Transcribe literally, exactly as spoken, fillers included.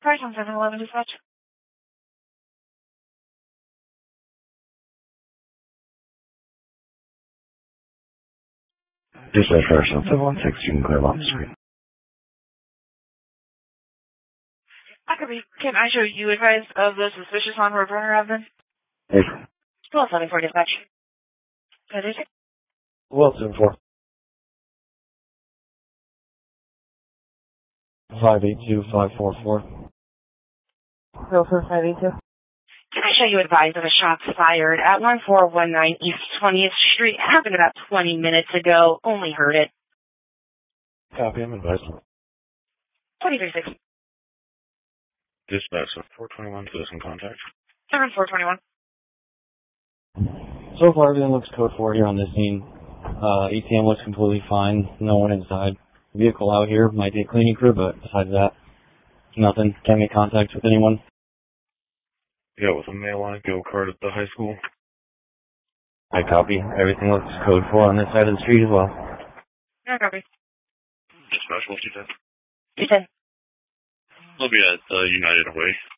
Price on seven eleven dispatch. Dispatch first on seven one six, you can clear Lobster Street. I could be, can I show you advice of the suspicious on-road runner Avenue? Hey. twelve seventy-four dispatch. Can I do it? Wilson four. five eight two five four four. Wilson five eight two. Can I show you advice of a shots fired at one four one nine East twentieth Street? Happened about twenty minutes ago. Only heard it. Copy, I'm advised. twenty-three six. Dispatch four twenty-one, citizen contact. seven four twenty-one. So far, everything looks code four here on this scene. Uh, A T M looks completely fine. No one inside. Vehicle out here might be a cleaning crew, but besides that, nothing. Can't make contact with anyone. Yeah, with a mail line go kart at the high school. I copy. Everything looks code four on this side of the street as well. I copy. Dispatch, what's your ten? two ten. We'll be at uh, United Way.